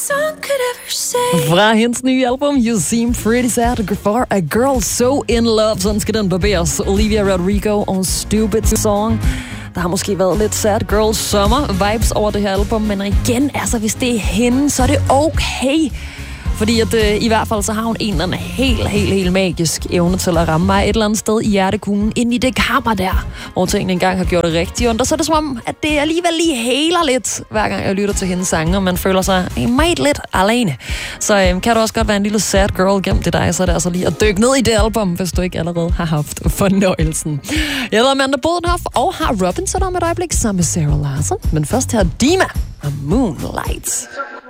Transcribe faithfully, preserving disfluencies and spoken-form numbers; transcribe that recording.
Fra hendes nye album You Seem Pretty Sad for a Girl So In Love. Sådan skal den barberes. Olivia Rodrigo og Stupid Song. Der har måske været lidt sad girl summer vibes over det her album, men igen, altså hvis det er hende, så er det okay. Fordi at øh, i hvert fald så har hun en eller anden helt, helt, helt magisk evne til at ramme mig et eller andet sted i hjertekuglen, ind i det kammer der, hvor tingene engang har gjort det rigtigt ondt. Og så er det som om, at det alligevel lige heler lidt, hver gang jeg lytter til hendes sange, og man føler sig meget lidt alene. Så øh, kan du også godt være en lille sad girl gennem til dig, så er det altså lige at dykke ned i det album, hvis du ikke allerede har haft fornøjelsen. Jeg hedder Amanda Bodenhoff og har Robin så der med et øjeblik sammen med Sarah Larsen. Men først her Dima og Moonlight.